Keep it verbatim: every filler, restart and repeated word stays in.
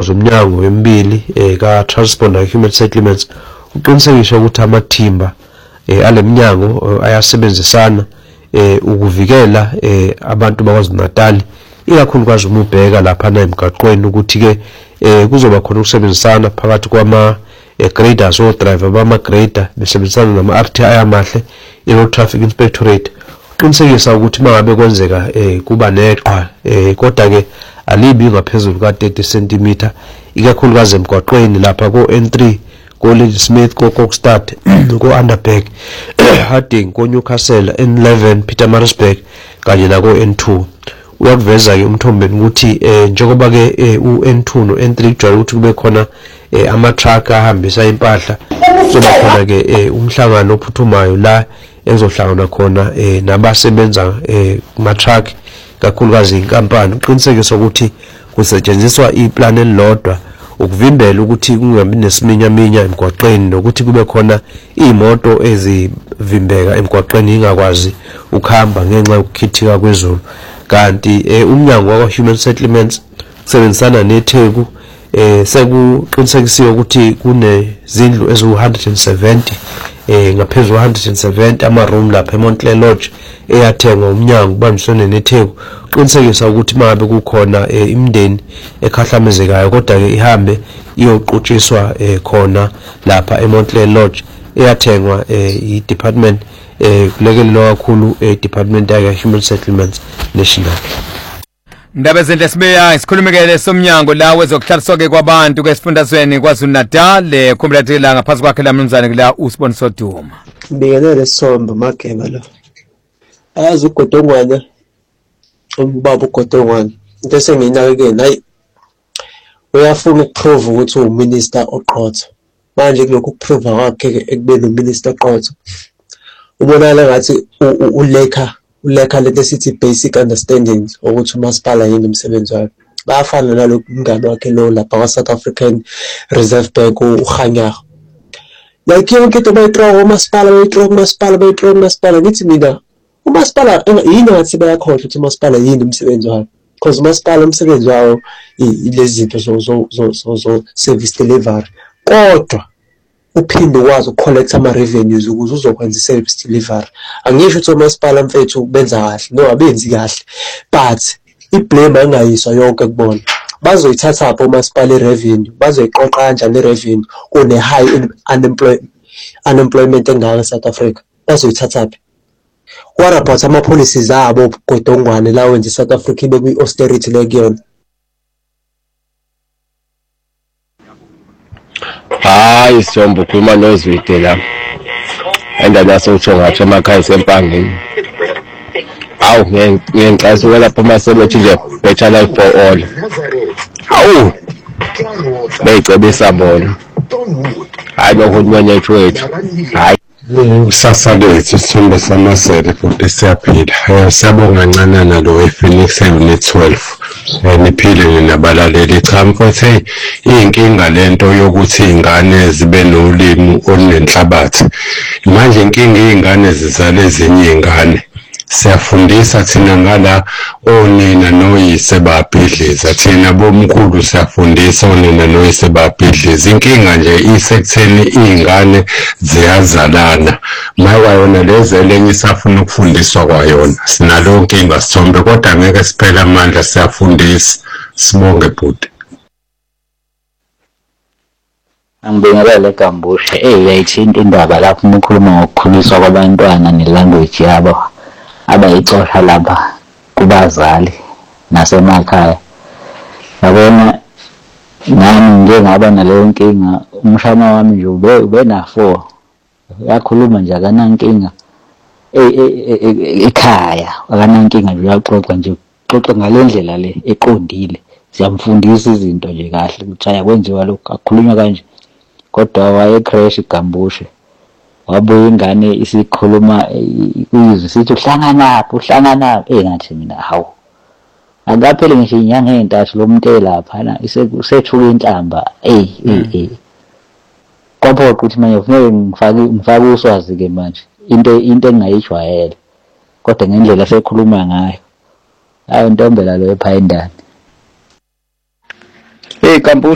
zomnyango wembili eh ka Transport and Human Settlements uqinisekisha ukuthi amathimba eh alemnyango ayasebenzisana eh ukuvikela eh abantu bakwaZulu-Natal ikakhulukazi uma ubheka lapha na emgaqweni ukuthi ke eh kuzoba khona ukusebenzisana phakathi kwama graders o driver bama grader besebenzisana nama R T I amahle i-Road Traffic Inspectorate uqinisekisa ukuthi mangabe kwenzeka eh kuba neqhwa eh kodwa ke alibi ngaphezulu ka thirty centimeter ikakhulukazi emgaqweni lapha ko N three ko Lady Smith ko Kokstad ko Underberg Harding ko Newcastle N eleven Pietermaritzburg kanye na ko N two uyakuveza ke umthombeni ukuthi eh njengoba ke u N two no N three kujwayele ukuthi kube khona ama truck ahambisa impahla soba khona ke umhlangano ophuthumayo la ezohlangana khona nabasebenza kuma truck kakhulukazi inkampani uqinisekisa ukuthi kusetshenziswa iplan elilodwa ukuvimbela ukuthi kungabi nesiminyaminya emgwaqeni nokuthi kube khona imoto ezivimbeka emgwaqeni ingakwazi ukuhamba ngenxa yokukhithika kwezulu kanti umnyango wa Human Settlements kusebenzisana neTheku eh sekuqinisekisiwe ukuthi kunezindlu ezu one hundred seventy eh ngaphezulu one hundred seventy ama room lapha eMontclair Lodge eyathengwa umnyango ubambisene neTheku uqinisekisa ukuthi mangabe kukhona imindeni ekhahlamezekayo kodwa ke ihambe iyoqutshiswa khona lapha eMontclair Lodge eyathengwa i-department eh kulekelelwa kakhulu e-department ya Human Settlements National. Ndaba ezinhle sibeya isikhulumekele somnyango la wezokuhlaliswa ke kwabantu kwesifundazweni kwaZulu-Natal khumbulathela ngaphansi kwakhe la mnumzane kula uSponsor Duma. Ngibingelele Sombo Magema lo. Ayazi uGodongwana umbaba uGodongwana into esengiyinakekela hayi uyafuna ukuprove ukuthi uminister oqotho manje kulokhu ukuprove kwakhe ekubeni uminister oqotho ubonala ngathi ulekha ulekha lento esithi basic understandings ukuthi umasipala yini umsebenzi wakhe bayafana nalokho umngane wakhe lo lapha kwa South African Reserve Bank uGhanyara like yonke into bayitro umasipala bayitro umasipala bayitro umasipala ngithi mina umasipala yini ngathi bayakhohlwa ukuthi umasipala yini umsebenzi wakhe because umasipala umsebenzi wawo ilezi zinto zo zo zo zo service delivery kodwa uphinde ukwazi ukucollect ama revenues ukuze uzokwenza service delivery angisho ukuthi umasipala mfethu benza kahle no abenzi kahle but iblame angayiswa yonke kubona bazoyithatha lapho umasipala revenue bazoyiqoqa kanjani revenue kune high unemployment unemployment engaka South Africa bazoyithatha lapho what about ama policies abo Godongwane la wenza South Africa ibe kwi austerity lekuyona. Hayi Sombo khuluma noZwide la endaba sewutsho ngathi emakhaya sempangeni awu ngiyengixazula lapha masebethi nje better life for all awu beyicebisa bona hayi nohulumeni wethu wethu hayi usasa lethu Sithombe samasele futhi siyaphila siyabonga kancane nalo ePhoenix ne twelve niphile nabalaleli cha mfowethu hey inkinga lento yokuthi ingane zibe nolimi olunenhlabathi manje inkinga izingane zizale ezinye izingane siyafundisa thina ngala onina noyise babhidliza thina bomkhulu siyafundisa onina noyise babhidliza inkinga nje isekutheni izingane ziyazalana maye yona lezelenye isafuna ukufundiswa kwayona sinalo inkinga Sithombe kodwa ngeke siphela amandla siyafundisa sibonge bhuti. Angibingelele Gambushe eh uyayithinta indaba lapho umukhuluma ngokukhuliswa kwabantwana nelanguage yabo abayixoxa lapha kubazali nasemakhaya yabona nami ngengaba naleyo nkinga umshana wami nje ube ube na four yakhuluma nje akanankinga ekhaya akanankinga nje uyaxoxa nje xoxa ngalendlela le eqondile siyamfundisa izinto nje kahle ukuthi ayakwenziwa lokho akukhulunywa kanje kodwa waye crash Gambushe wabuya ingane isikhuluma kuyizwe sithi uhlanganaphi uhlanganaphi engathi mina hawu akaphele ngisho inyanga entathu lo muntu elapha isethuka inhlamba eh eh kodwa ukuthi manje kufanele ngifake ngifake uswazi ke manje into into engayijwayele kodwa ngendlela sekhuluma ngayo hayi intombela lo ephayindana hey Gambushe